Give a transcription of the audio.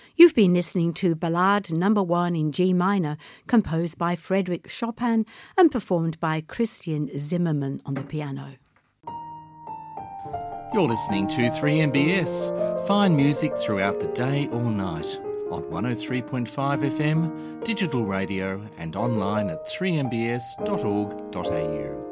You've been listening to Ballade No. 1 in G minor, composed by Frédéric Chopin and performed by Christian Zimmermann on the piano. You're listening to 3MBS, fine music throughout the day or night on 103.5 FM, digital radio and online at 3mbs.org.au.